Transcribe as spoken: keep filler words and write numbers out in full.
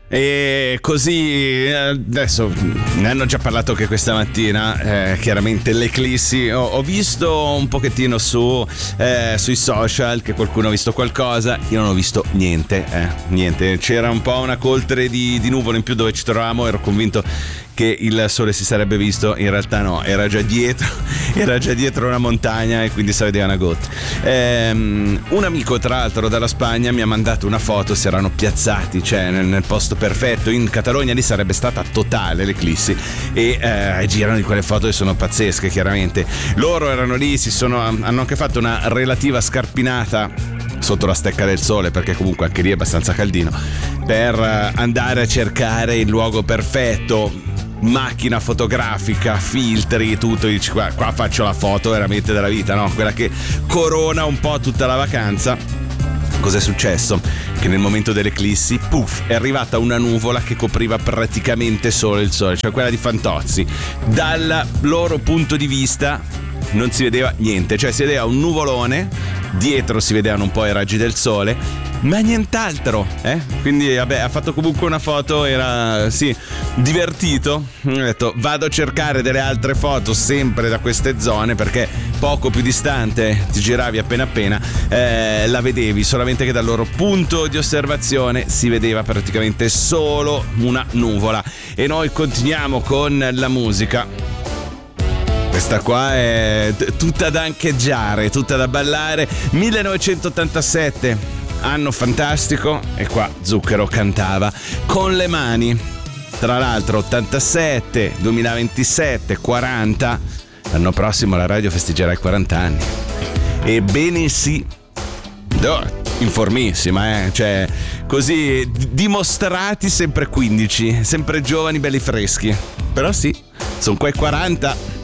E così adesso ne hanno già parlato anche questa mattina, eh, chiaramente l'eclissi. Ho, ho visto un pochettino su eh, sui social che qualcuno ha visto qualcosa, io non ho visto niente, eh, niente. C'era un po' una coltre di, di nuvole in più dove ci trovavamo, ero convinto che il sole si sarebbe visto, in realtà no, era già dietro, era già dietro una montagna e quindi si vedeva una goccia. Ehm, un amico tra l'altro dalla Spagna mi ha mandato una foto, si erano piazzati, cioè nel, nel posto perfetto, in Catalogna lì sarebbe stata totale l'eclissi e eh, girano di quelle foto che sono pazzesche chiaramente. Loro erano lì, si sono, hanno anche fatto una relativa scarpinata sotto la stecca del sole, perché comunque anche lì è abbastanza caldino, per andare a cercare il luogo perfetto. Macchina fotografica, filtri, tutto, dici qua, qua faccio la foto veramente della vita, no? Quella che corona un po' tutta la vacanza. Cos'è successo? Che nel momento dell'eclissi, puff, è arrivata una nuvola che copriva praticamente solo il sole, cioè quella di Fantozzi. Dal loro punto di vista non si vedeva niente, cioè si vedeva un nuvolone, dietro si vedevano un po' i raggi del sole, ma nient'altro, eh? Quindi vabbè, ha fatto comunque una foto, era sì, divertito. Ho detto vado a cercare delle altre foto sempre da queste zone, perché poco più distante ti giravi appena appena eh, la vedevi, solamente che dal loro punto di osservazione si vedeva praticamente solo una nuvola. E noi continuiamo con la musica. Questa qua è t- tutta da ancheggiare, tutta da ballare. millenovecentottantasette, anno fantastico, e qua Zucchero cantava Con le mani. Tra l'altro ottantasette, duemilaventisette, quaranta, l'anno prossimo la radio festeggerà i quaranta anni. Ebbene sì, oh, informissima, eh? Cioè così dimostrati sempre quindici, sempre giovani, belli freschi. Però sì, sono quei quaranta.